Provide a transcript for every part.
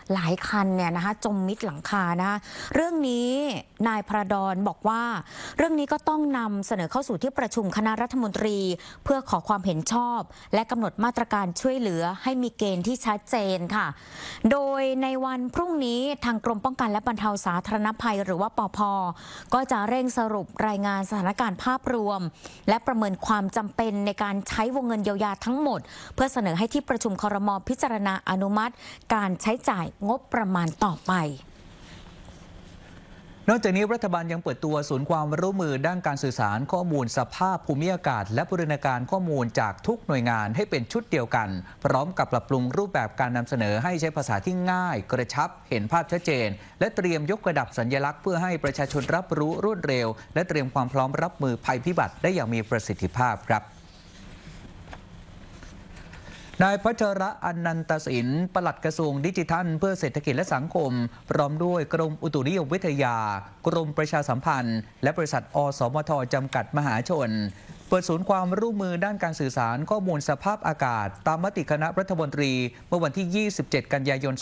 หลายคันเนี่ยนะคะจมมิดหลังคานะคะเรื่องนี้นายพระดอนบอกว่าเรื่องนี้ก็ต้องนำเสนอเข้าสู่ที่ประชุมคณะรัฐมนตรีเพื่อขอความเห็นชอบและกำหนดมาตรการช่วยเหลือให้มีเกณฑ์ที่ชัดเจนค่ะโดยในวันพรุ่งนี้ทางกรมป้องกันและบรรเทาสาธารณภัยหรือว่าปภ.ก็จะเร่งสรุปรายงานสถานการณ์ภาพรวมและประเมินความจำเป็นในการใช้วงเงินเยียวยาทั้งหมดเพื่อเสนอให้ที่ประชุมครม.พิจารณาอนุมัติการใช้จ่ายงบประมาณต่อไปนอกจากนี้รัฐบาลยังเปิดตัวศูนย์ความร่วมมือด้านการสื่อสารข้อมูลสภาพภูมิอากาศและบูรณาการข้อมูลจากทุกหน่วยงานให้เป็นชุดเดียวกันพร้อมกับปรับปรุงรูปแบบการนำเสนอให้ใช้ภาษาที่ง่ายกระชับเห็นภาพชัดเจนและเตรียมยกระดับสัญลักษณ์เพื่อให้ประชาชนรับรู้รวดเร็วและเตรียมความพร้อมรับมือภัยพิบัติได้อย่างมีประสิทธิภาพครับนายพัชระอนันตสินปลัดกระทรวงดิจิทัลเพื่อเศรษฐกิจและสังคมพร้อมด้วยกรมอุตุนิยมวิทยากรมประชาสัมพันธ์และบริษัทอสมทจำกัดมหาชนเปิดศูนย์ความร่วมมือด้านการสื่อสารข้อมูลสภาพอากาศตามมติคณะรัฐมนตรีเมื่อวันที่ 27 กันยายน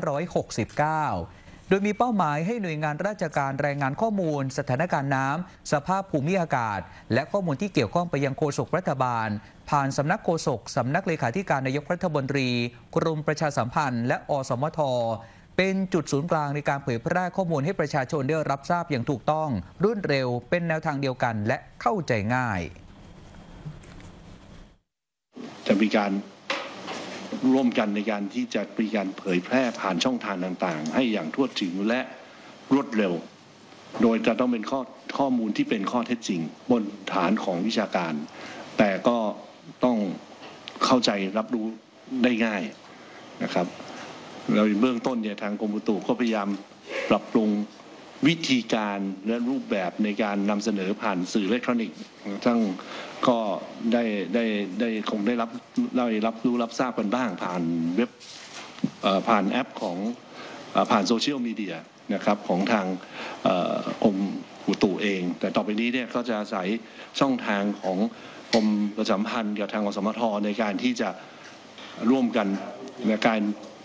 2569 โดยมีเป้าหมายให้หน่วยงานราชการรายงานข้อมูลสถานการณ์น้ำสภาพภูมิอากาศและข้อมูลที่เกี่ยวข้องไปยังโฆษกรัฐบาลผ่านสำนักโฆษกสำนักเลขาธิการนายกรัฐมนตรีกรมประชาสัมพันธ์และอสมทเป็นจุดศูนย์กลางในการเผยแพร่ข้อมูลให้ประชาชนได้รับทราบอย่างถูกต้องรวดเร็วเป็นแนวทางเดียวกันและเข้าใจง่ายจะมีการร่วมกันในการที่จะมีการเผยแพร่ผ่านช่องทางต่างๆให้อย่างทั่วถึงและรวดเร็วโดยจะต้องเป็นข้อมูลที่เป็นข้อเท็จจริงบนฐานของวิชาการแต่ก็ต้องเข้าใจรับรู้ได้ง่ายนะครับเราเบื้องต้นเนี่ยทางกรมอุตุก็พยายามปรับปรุงวิธีการและรูปแบบในการนำเสนอผ่านสื่ออิเล็กทรอนิกส์ทั้งก็ได้คงได้รับรู้รับทราบกันบ้างผ่านเว็บผ่านแอปของผ่านโซเชียลมีเดียนะครับของทางกรมอุตุเองแต่ต่อไปนี้เนี่ยก็จะอาศัยช่องทางของกรมประชาสัมพันธ์กับทางอสมทในการที่จะร่วมกันในการ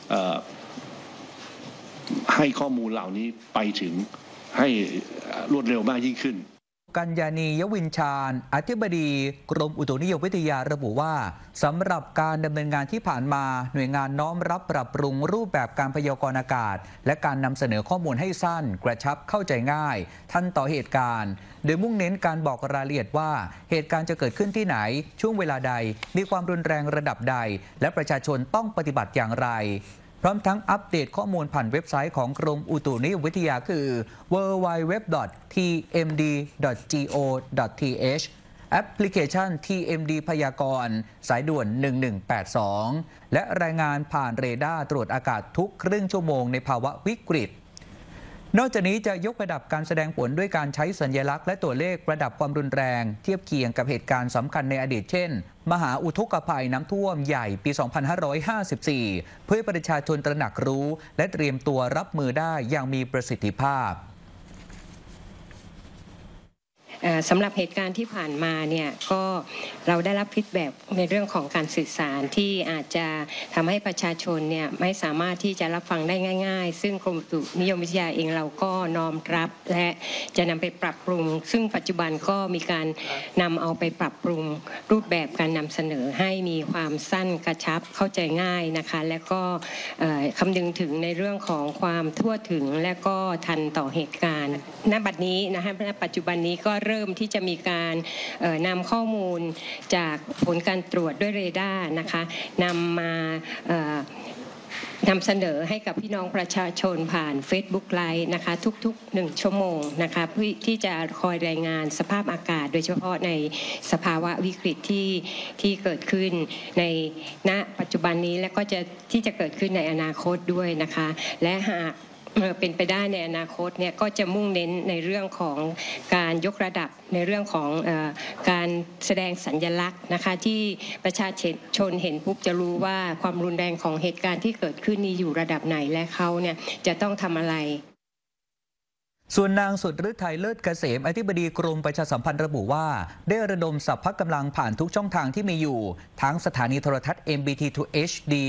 ให้ข้อมูลเหล่านี้ไปถึงให้รวดเร็วมากยิ่งขึ้นกัญญาณียวินชาญอธิบดีกรมอุตุนิยมวิทยาระบุว่าสำหรับการดำเนินงานที่ผ่านมาหน่วยงานน้อมรับปรับปรุงรูปแบบการพยากรณ์อากาศและการนำเสนอข้อมูลให้สั้นกระชับเข้าใจง่ายทันต่อเหตุการณ์โดยมุ่งเน้นการบอกรายละเอียดว่าเหตุการณ์จะเกิดขึ้นที่ไหนช่วงเวลาใดมีความรุนแรงระดับใดและประชาชนต้องปฏิบัติอย่างไรพร้อมทั้งอัปเดตข้อมูลผ่านเว็บไซต์ของกรมอุตุนิยมวิทยาคือ www.tmd.go.th แอปพลิเคชัน TMD พยากรณ์สายด่วน 1182 และรายงานผ่านเรดาร์ตรวจอากาศทุกครึ่งชั่วโมงในภาวะวิกฤตนอกจากนี้จะยกระดับการแสดงผลด้วยการใช้สัญลักษณ์และตัวเลขระดับความรุนแรงเทียบเคียงกับเหตุการณ์สำคัญในอดีตเช่นมหาอุทกภัยน้ำท่วมใหญ่ปี 2554 เพื่อประชาชนตระหนักรู้และเตรียมตัวรับมือได้อย่างมีประสิทธิภาพสำหรับเหตุการณ์ที่ผ่านมาเนี่ยก็เราได้รับฟีดแบ็กในเรื่องของการสื่อสารที่อาจจะทำให้ประชาชนเนี่ยไม่สามารถที่จะรับฟังได้ง่ายๆซึ่งกรมอุตุนิยมวิทยาเองเราก็น้อมรับและจะนำไปปรับปรุงซึ่งปัจจุบันก็มีการนำเอาไปปรับปรุงรูปแบบการนำเสนอให้มีความสั้นกระชับเข้าใจง่ายนะคะและก็คำนึงถึงในเรื่องของความทั่วถึงและก็ทันต่อเหตุการณ์ณบัดนี้นะคะณปัจจุบันนี้ก็เริ่มที่จะมีการนำข้อมูลจากผลการตรวจด้วยเรดาร์นะคะนำมานำเสนอให้กับพี่น้องประชาชนผ่าน Facebook Live นะคะทุกๆ1ชั่วโมงนะคะเพื่อที่จะคอยรายงานสภาพอากาศโดยเฉพาะในสภาวะวิกฤตที่เกิดขึ้นในณปัจจุบันนี้และก็ที่จะเกิดขึ้นในอนาคตด้วยนะคะและหากเป็นไปได้ในอนาคตเนี่ยก็จะมุ่งเน้นในเรื่องของการยกระดับในเรื่องของการแสดงสัญลักษณ์นะคะที่ประชาชนเห็นปุ๊บจะรู้ว่าความรุนแรงของเหตุการณ์ที่เกิดขึ้นนี้อยู่ระดับไหนและเขาเนี่ยจะต้องทำอะไรส่วนนางสุดฤทัยเลิศเกษมอธิบดีกรมประชาสัมพันธ์ระบุว่าได้ระดมสรรพกำลังผ่านทุกช่องทางที่มีอยู่ทั้งสถานีโทรทัศน์ MBT2 HD